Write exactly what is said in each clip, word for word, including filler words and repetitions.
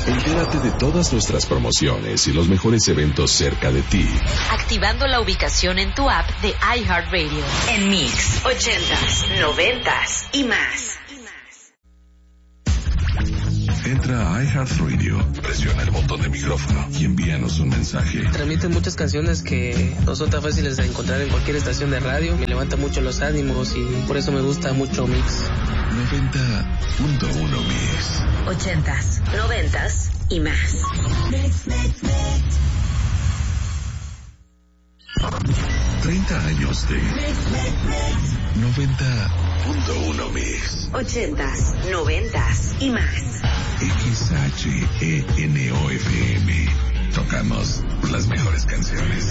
Entérate de todas nuestras promociones y los mejores eventos cerca de ti. Activando la ubicación en tu app de iHeartRadio. En Mix, ochentas, noventas y más. Entra a iHeartRadio, presiona el botón de micrófono y envíanos un mensaje. Transmite muchas canciones que no son tan fáciles de encontrar en cualquier estación de radio. Me levanta mucho los ánimos y por eso me gusta mucho Mix. noventa punto uno Mix. Ochentas, noventas y más. Mix, mix, mix. treinta años de noventa punto uno Mix. Ochentas, noventas y más. X H E N O F M. Tocamos las mejores canciones.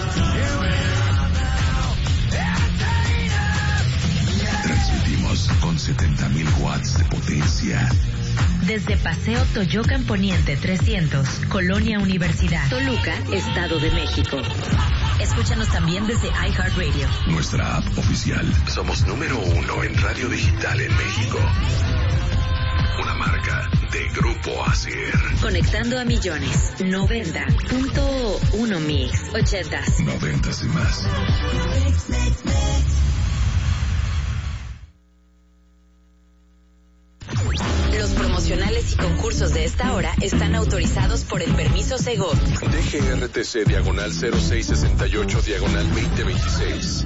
Transmitimos con setenta mil watts de potencia. Desde Paseo Toyocan Poniente trescientos, Colonia Universidad, Toluca, Estado de México. Escúchanos también desde iHeartRadio. Nuestra app oficial. Somos número uno en radio digital en México. Una marca de Grupo Acer. Conectando a millones. noventa punto uno Mix. Ochentas. Noventas y más. Los promocionales y concursos de esta hora están autorizados por el permiso Segov. D G R T C diagonal cero seis sesenta y ocho diagonal veinte veintiséis.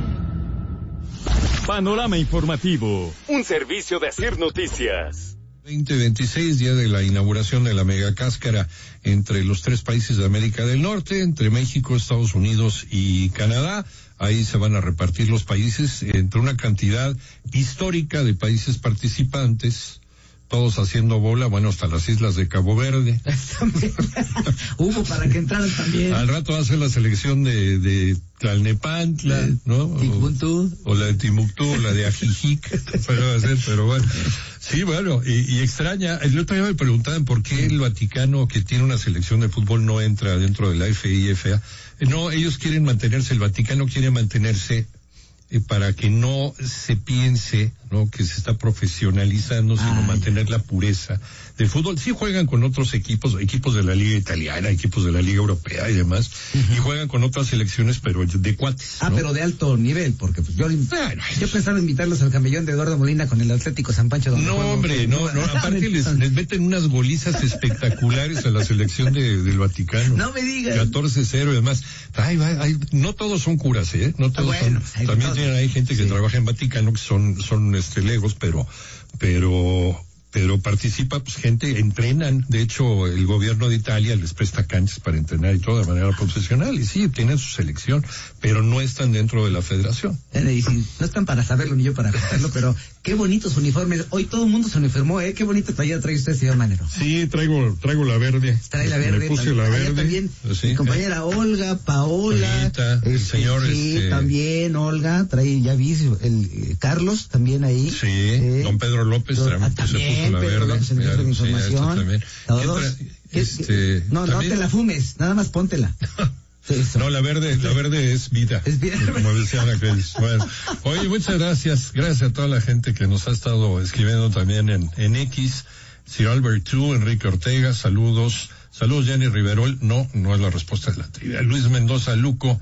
Panorama informativo. Un servicio de Asir Noticias. veinte veintiséis, día de la inauguración de la megacáscara entre los tres países de América del Norte, entre México, Estados Unidos y Canadá. Ahí se van a repartir los países entre una cantidad histórica de países participantes, todos haciendo bola, bueno, hasta las islas de Cabo Verde. Hubo para que entraran también. Al rato va a ser la selección de, de Tlalnepantla, ¿no? Timbuktu. O, o la de Timbuktu, o la de Ajijic, pero, pero bueno. Sí, bueno, y, y extraña, el otro día me preguntaban por qué el Vaticano, que tiene una selección de fútbol, no entra dentro de la F I F A. No, ellos quieren mantenerse, el Vaticano quiere mantenerse eh, para que no se piense, ¿no?, que se está profesionalizando, sino Ay. mantener la pureza del fútbol. Sí juegan con otros equipos, equipos de la Liga Italiana, equipos de la Liga Europea y demás, uh-huh. y juegan con otras selecciones, pero de cuates, Ah, ¿no? pero de alto nivel, porque pues yo, bueno, yo pensaba invitarlos al camellón de Eduardo Molina con el Atlético San Pancho. No, juego, hombre, no, no, aparte les, les meten unas golizas espectaculares a la selección de, del Vaticano. No me digas. catorce cero y demás. Ay, ay, ay, no todos son curas, ¿eh? No todos ah, bueno, son, también todos. Tienen, hay gente que sí. trabaja en Vaticano que son, son este legos, pero, pero, pero participa pues gente, entrenan, de hecho el gobierno de Italia les presta canchas para entrenar y todo de manera profesional, y sí, tienen su selección, pero no están dentro de la federación. Eh, sí, no están para saberlo ni yo para contarlo, pero qué bonitos uniformes, hoy todo el mundo se uniformó, eh, qué bonita playera trae usted, señor Manero. Sí, traigo, traigo la verde. Trae la verde. Me puse también, la verde. También, sí, mi compañera eh. Olga, Paola. Olita, el este, señor, sí, este... también Olga, trae, ya vi, el, eh, Carlos también ahí. Sí, eh, don Pedro López don, también, también se puso la Pedro verde. López, el ministro de Información. Sí, todos. Este, no, ¿también? no te la fumes, nada más póntela. Eso. No, la verde, la verde es vida. Es vida. Como decían aquellos. Bueno, oye, muchas gracias. Gracias a toda la gente que nos ha estado escribiendo también en, en X. Sir Albert Two, Enrique Ortega, saludos. Saludos, Jenny Riverol. No, no es la respuesta de la trivia. Luis Mendoza Luco.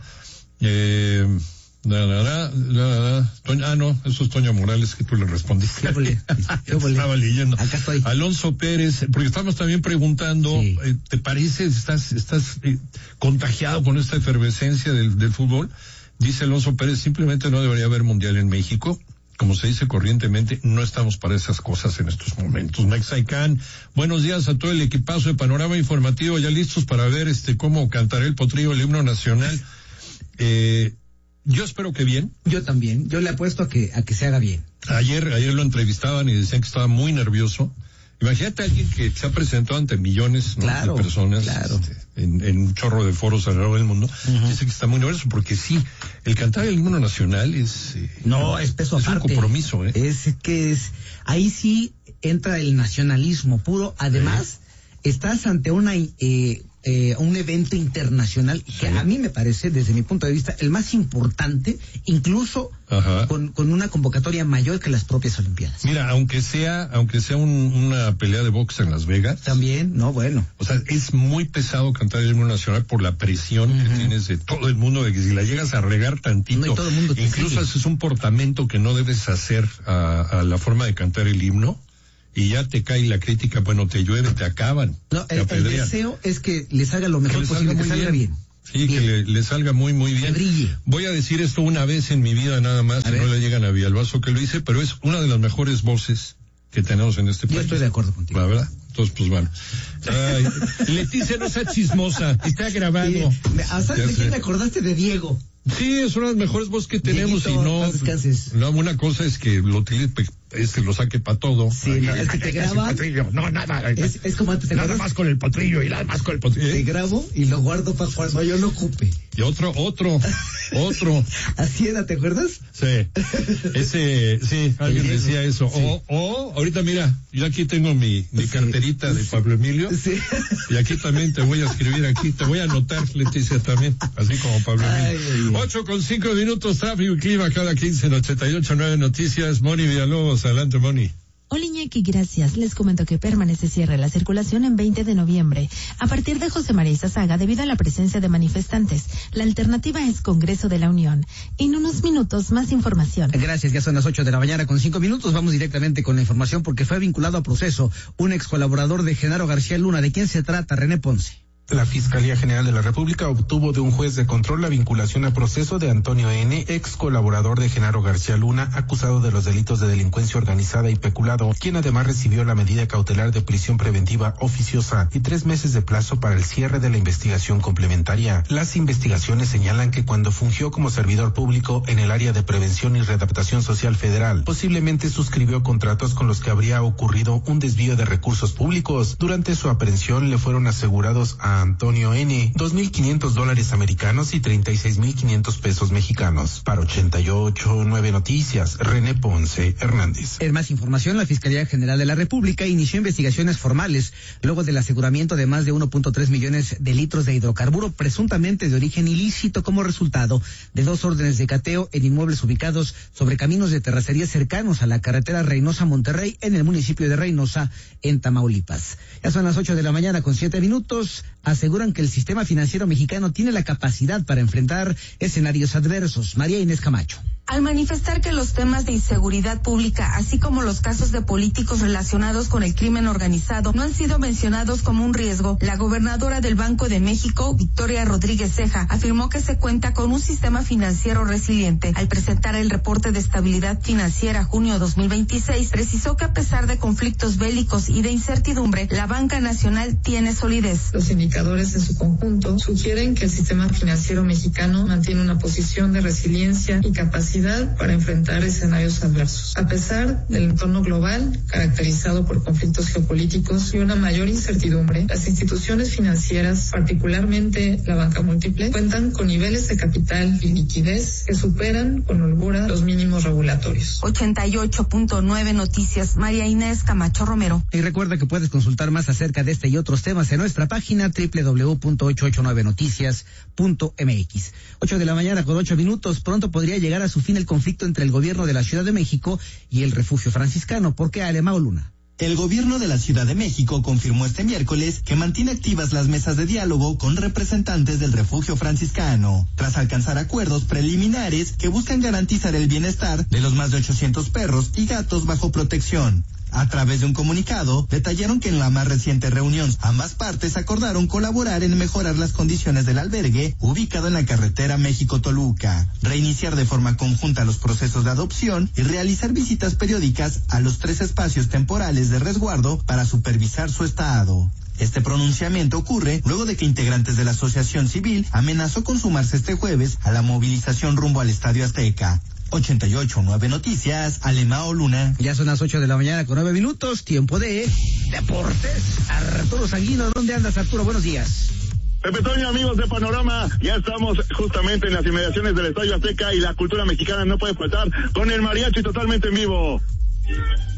Eh, Da, da, da, da, da. Toño, ah, no, eso es Toño Morales, que tú le respondiste. Yo volé, yo volé. Estaba leyendo. Acá estoy. Alonso Pérez, porque estamos también preguntando, sí. eh, ¿te parece, estás, estás eh, contagiado con esta efervescencia del, del fútbol? Dice Alonso Pérez, simplemente no debería haber mundial en México. Como se dice corrientemente, no estamos para esas cosas en estos momentos. Mexicán, buenos días a todo el equipazo de Panorama Informativo, ya listos para ver este cómo cantará el potrillo el himno nacional. Eh, Yo espero que bien. Yo también. Yo le apuesto a que a que se haga bien. Ayer ayer lo entrevistaban y decían que estaba muy nervioso. Imagínate a alguien que se ha presentado ante millones, ¿no?, claro, de personas, claro. este, en, en un chorro de foros alrededor del mundo. Uh-huh. Dice que está muy nervioso porque sí, el cantar el himno nacional es... Eh, no, es peso es aparte. Es un compromiso, ¿eh? Es que es... Ahí sí entra el nacionalismo puro. Además, ¿Eh? estás ante una... Eh, eh, un evento internacional que sí. a mí me parece, desde mi punto de vista, el más importante, incluso con, con una convocatoria mayor que las propias Olimpiadas. Mira, aunque sea, aunque sea un, una pelea de box en Las Vegas. También, no, bueno. O sea, es muy pesado cantar el himno nacional por la presión uh-huh. que tienes de todo el mundo, de que si la llegas a regar tantito, no, todo el mundo incluso sigue. Haces un portamento que no debes hacer a, a la forma de cantar el himno, y ya te cae la crítica, bueno, te llueve, te acaban. No, te el, el deseo es que le salga lo mejor que posible, que salga bien. bien. Sí, bien. que le, le salga muy, muy bien. Que brille. Voy a decir esto una vez en mi vida nada más, a si ver. no le llegan a Villalbazo que lo hice, pero es una de las mejores voces que tenemos en este país. Yo estoy de acuerdo contigo. ¿La verdad? Entonces, pues bueno. Ay, Leticia, no sea chismosa, está grabado. Sí, ¿sabes de quién te acordaste? De Diego. Sí, es una de las mejores voces que tenemos. Dieguito, y no, no, una cosa es que lo utilice, es que lo saque para todo. Sí, Ay, no, es que te graba. No, nada. Es, es como antes, ¿te nada más con el potrillo y nada más con el potrillo. Te grabo y lo guardo para cuando yo lo ocupe. Y otro, otro, otro. Así era, ¿te acuerdas? Sí. Ese, sí, alguien decía eso. Sí. O, o, ahorita mira, yo aquí tengo mi, mi sí. carterita de Pablo Emilio. Sí. Y aquí también te voy a escribir aquí, te voy a anotar, Leticia, también, así como Pablo Emilio. Ay, Ocho con cinco minutos, tráfico y clima cada quince en ochenta y ocho nueve Noticias. Moni Villalobos, adelante, Moni. Hola Iñaki, gracias. Les comento que permanece cierre la circulación en veinte de noviembre. A partir de José María Izazaga, debido a la presencia de manifestantes, la alternativa es Congreso de la Unión. En unos minutos, más información. Gracias, ya son las ocho de la mañana con cinco minutos. Vamos directamente con la información porque fue vinculado a proceso un ex colaborador de Genaro García Luna. ¿De quién se trata? René Ponce. La Fiscalía General de la República obtuvo de un juez de control la vinculación a proceso de Antonio N., ex colaborador de Genaro García Luna, acusado de los delitos de delincuencia organizada y peculado, quien además recibió la medida cautelar de prisión preventiva oficiosa y tres meses de plazo para el cierre de la investigación complementaria. Las investigaciones señalan que cuando fungió como servidor público en el área de prevención y readaptación social federal, posiblemente suscribió contratos con los que habría ocurrido un desvío de recursos públicos. Durante su aprehensión le fueron asegurados a Antonio N. dos mil quinientos dólares americanos y treinta y seis mil quinientos pesos mexicanos. Para ochenta y ocho nueve Noticias, René Ponce Hernández. En más información, la Fiscalía General de la República inició investigaciones formales luego del aseguramiento de más de uno punto tres millones de litros de hidrocarburo presuntamente de origen ilícito como resultado de dos órdenes de cateo en inmuebles ubicados sobre caminos de terracería cercanos a la carretera Reynosa-Monterrey en el municipio de Reynosa, en Tamaulipas. Ya son las ocho de la mañana con siete minutos. Aseguran que el sistema financiero mexicano tiene la capacidad para enfrentar escenarios adversos. María Inés Camacho. Al manifestar que los temas de inseguridad pública, así como los casos de políticos relacionados con el crimen organizado, no han sido mencionados como un riesgo, la gobernadora del Banco de México, Victoria Rodríguez Ceja, afirmó que se cuenta con un sistema financiero resiliente. Al presentar el reporte de estabilidad financiera junio dos mil veintiséis, precisó que a pesar de conflictos bélicos y de incertidumbre, la banca nacional tiene solidez. Los indicadores en su conjunto sugieren que el sistema financiero mexicano mantiene una posición de resiliencia y capacidad para enfrentar escenarios adversos. A pesar del entorno global, caracterizado por conflictos geopolíticos y una mayor incertidumbre, las instituciones financieras, particularmente la banca múltiple, cuentan con niveles de capital y liquidez que superan con holgura los mínimos regulatorios. ochenta y ocho punto nueve Noticias, María Inés Camacho Romero. Y recuerda que puedes consultar más acerca de este y otros temas en nuestra página doble u doble u doble u punto ochocientos ochenta y nueve noticias punto m x. ocho de la mañana con ocho minutos. Pronto podría llegar a su fin el conflicto entre el gobierno de la Ciudad de México y el Refugio Franciscano. ¿Por qué, Alemao Luna? El gobierno de la Ciudad de México confirmó este miércoles que mantiene activas las mesas de diálogo con representantes del Refugio Franciscano, tras alcanzar acuerdos preliminares que buscan garantizar el bienestar de los más de ochocientos perros y gatos bajo protección. A través de un comunicado, detallaron que en la más reciente reunión ambas partes acordaron colaborar en mejorar las condiciones del albergue ubicado en la carretera México-Toluca, reiniciar de forma conjunta los procesos de adopción y realizar visitas periódicas a los tres espacios temporales de resguardo para supervisar su estado. Este pronunciamiento ocurre luego de que integrantes de la asociación civil amenazó con sumarse este jueves a la movilización rumbo al Estadio Azteca. ochenta y ocho nueve Noticias, Alemao Luna. Ya son las ocho de la mañana con nueve minutos, tiempo de deportes. Arturo Sanguino, ¿dónde andas, Arturo? Buenos días. Pepe Toño, amigos de Panorama, ya estamos justamente en las inmediaciones del Estadio Azteca y la cultura mexicana no puede faltar con el mariachi totalmente en vivo.